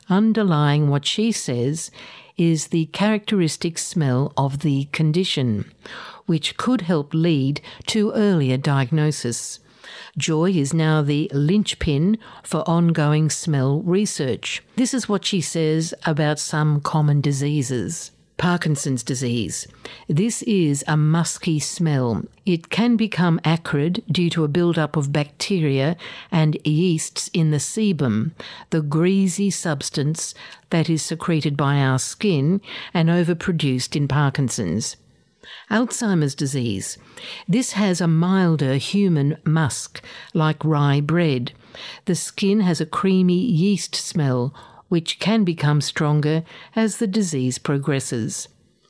Underlying what she says is the characteristic smell of the condition, which could help lead to earlier diagnosis. Joy is now the linchpin for ongoing smell research. This is what she says about some common diseases. Parkinson's disease. This is a musky smell. It can become acrid due to a build-up of bacteria and yeasts in the sebum, the greasy substance that is secreted by our skin and overproduced in Parkinson's. Alzheimer's disease. This has a milder human musk, like rye bread. The skin has a creamy yeast smell, which can become stronger as the disease progresses.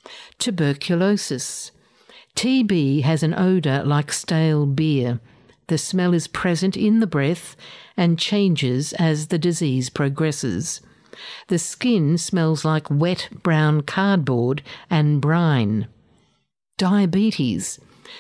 Tuberculosis. TB has an odour like stale beer. The smell is present in the breath and changes as the disease progresses. The skin smells like wet brown cardboard and brine. Diabetes.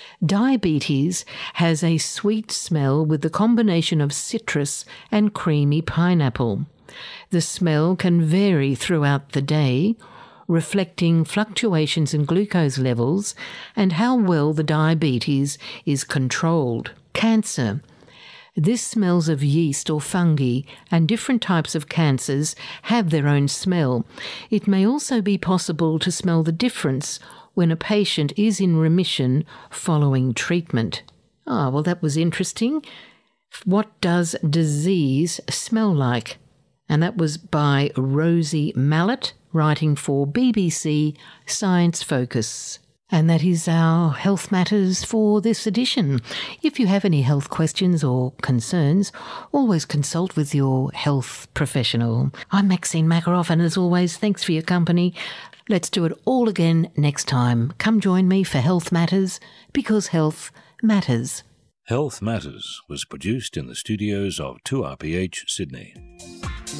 Diabetes has a sweet smell with the combination of citrus and creamy pineapple. The smell can vary throughout the day, reflecting fluctuations in glucose levels and how well the diabetes is controlled. Cancer. This smells of yeast or fungi, and different types of cancers have their own smell. It may also be possible to smell the difference when a patient is in remission following treatment. Well, that was interesting. What does disease smell like? And that was by Rosie Mallett, writing for BBC Science Focus. And that is our Health Matters for this edition. If you have any health questions or concerns, always consult with your health professional. I'm Maxine Makaroff, and as always, thanks for your company. Let's do it all again next time. Come join me for Health Matters, because health matters. Health Matters was produced in the studios of 2RPH Sydney.